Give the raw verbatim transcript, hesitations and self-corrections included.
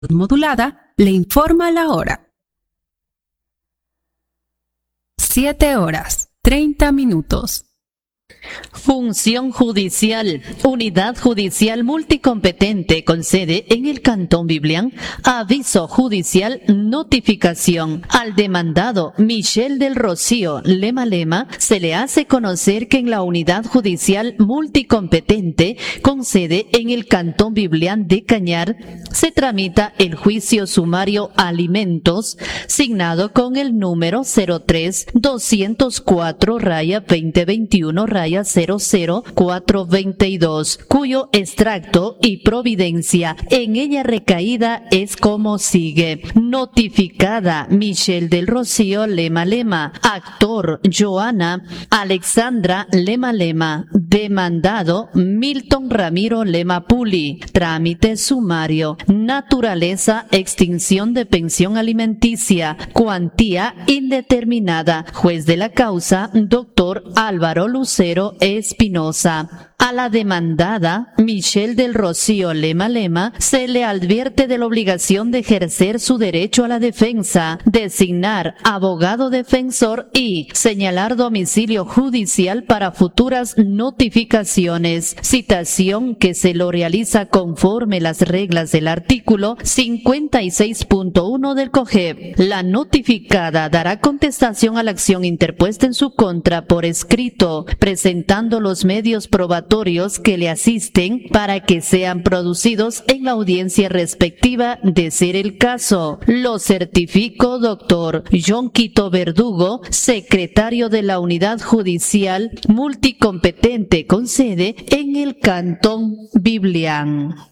modulada le informa la hora. siete horas, treinta minutos. Función Judicial. Unidad Judicial Multicompetente con sede en el Cantón Biblián. Aviso judicial, notificación. Al demandado Michel del Rocío Lema Lema se le hace conocer que en la Unidad Judicial Multicompetente con sede en el Cantón Biblián de Cañar se tramita el juicio sumario Alimentos, signado con el número cero tres doscientos cuatro raya veinte veintiuno raya cero cero cuatro veintidós, cuyo extracto y providencia en ella recaída es como sigue. Notificada Michel del Rocío Lema Lema, actor Joana Alexandra Lema Lema, demandado Milton Ramiro Lema Puli, trámite sumario, naturaleza extinción de pensión alimenticia, cuantía indeterminada, juez de la causa doctor Álvaro Lucero Espinosa. A la demandada Michel del Rocío Lema Lema se le advierte de la obligación de ejercer su derecho a la defensa, designar abogado defensor y señalar domicilio judicial para futuras notificaciones, citación que se lo realiza conforme las reglas del artículo cincuenta y seis punto uno del COGEB. La notificada dará contestación a la acción interpuesta en su contra por escrito, presentando los medios probatorios que le asisten para que sean producidos en la audiencia respectiva de ser el caso. Lo certifico doctor John Quito Verdugo, secretario de la Unidad Judicial Multicompetente con sede en el Cantón Biblián.